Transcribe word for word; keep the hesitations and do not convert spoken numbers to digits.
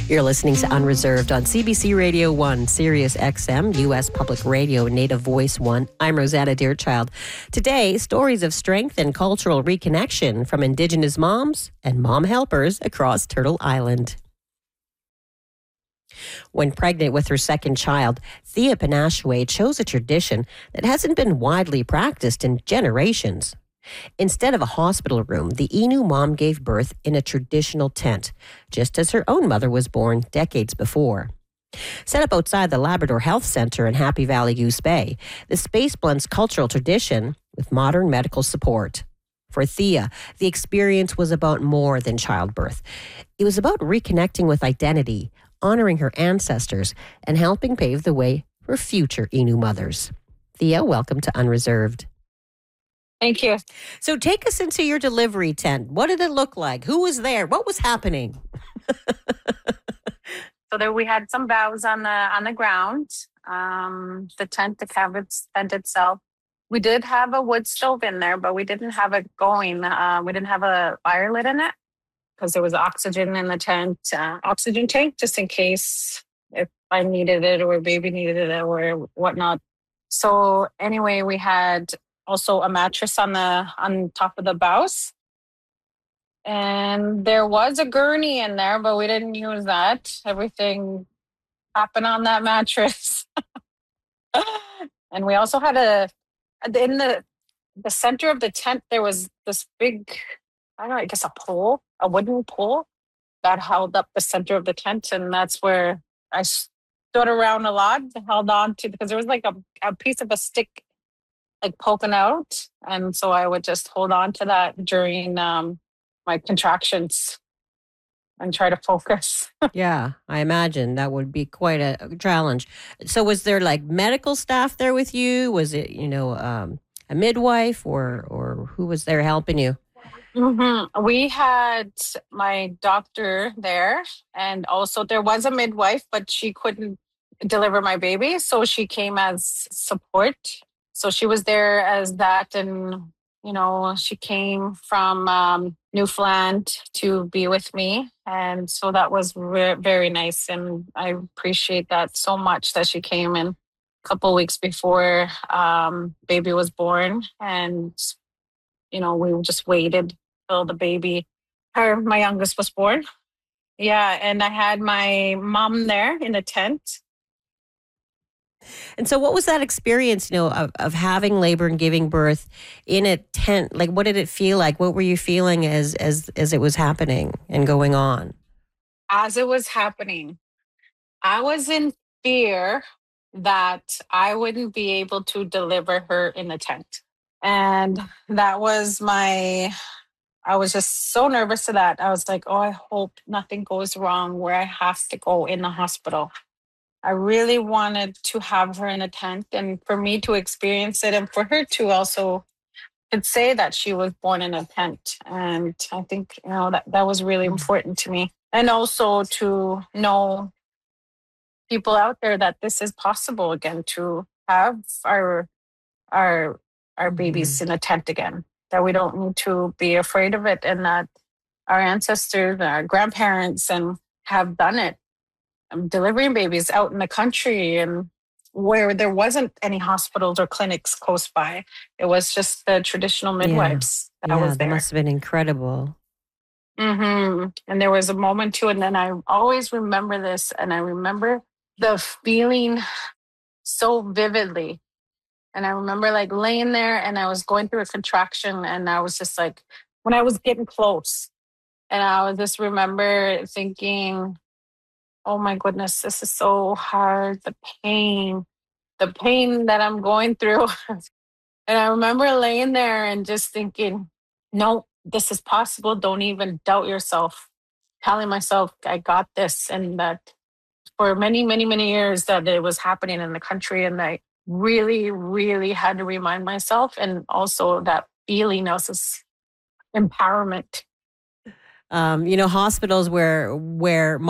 You're listening to Unreserved on C B C Radio one, Sirius X M, U S Public Radio, Native Voice one. I'm Rosanna Deerchild. Today, stories of strength and cultural reconnection from Indigenous moms and mom helpers across Turtle Island. When pregnant with her second child, Thea Panashwe chose a tradition that hasn't been widely practiced in generations. Instead of a hospital room, the Innu mom gave birth in a traditional tent, just as her own mother was born decades before. Set up outside the Labrador Health Centre in Happy Valley, Goose Bay, the space blends cultural tradition with modern medical support. For Thea, the experience was about more than childbirth. It was about reconnecting with identity, honoring her ancestors, and helping pave the way for future Innu mothers. Thea, welcome to Unreserved. Thank you. So take us into your delivery tent. What did it look like? Who was there? What was happening? So there we had some boughs on the on the ground. Um, the tent, the cabin tent itself. We did have a wood stove in there, but we didn't have it going. Uh, we didn't have a fire lit in it because there was oxygen in the tent, uh, oxygen tank, just in case if I needed it or baby needed it or whatnot. So anyway, we had also a mattress on the on top of the boughs. And there was a gurney in there, but we didn't use that. Everything happened on that mattress. And we also had a, in the the center of the tent, there was this big, I don't know, I guess a pole, a wooden pole that held up the center of the tent. And that's where I stood around a lot, held on to, because there was like a, a piece of a stick like poking out. And so I would just hold on to that during um, my contractions and try to focus. Yeah, I imagine that would be quite a challenge. So was there like medical staff there with you? Was it, you know, um, a midwife or, or who was there helping you? Mm-hmm. We had my doctor there, and also there was a midwife, but she couldn't deliver my baby. So she came as support. So she was there as that, and, you know, she came from um, Newfoundland to be with me. And so that was re- very nice. And I appreciate that so much that she came in a couple weeks before um, baby was born. And, you know, we just waited till the baby, her, my youngest was born. Yeah. And I had my mom there in the tent. And so what was that experience, you know, of, of having labor and giving birth in a tent? Like, what did it feel like? What were you feeling as as as it was happening and going on? As it was happening, I was in fear that I wouldn't be able to deliver her in the tent. And that was my, I was just so nervous to that. I was like, oh, I hope nothing goes wrong where I have to go in the hospital. I really wanted to have her in a tent and for me to experience it and for her to also could say that she was born in a tent. And I think, you know, that, that was really important to me. And also to know people out there that this is possible again, to have our our our babies mm-hmm. in a tent again, that we don't need to be afraid of it, and that our ancestors, our grandparents and have done it. I'm delivering babies out in the country and where there wasn't any hospitals or clinics close by. It was just the traditional midwives yeah. that yeah, was there. That must have been incredible. Mm-hmm. And there was a moment too, and then I always remember this, and I remember the feeling so vividly. And I remember like laying there and I was going through a contraction and I was just like, when I was getting close, and I was just remember thinking, oh my goodness, this is so hard. The pain, the pain that I'm going through. And I remember laying there and just thinking, no, this is possible. Don't even doubt yourself. Telling myself I got this. And that for many, many, many years that it was happening in the country. And I really, really had to remind myself. And also that feeling of this empowerment. Um, you know, hospitals where where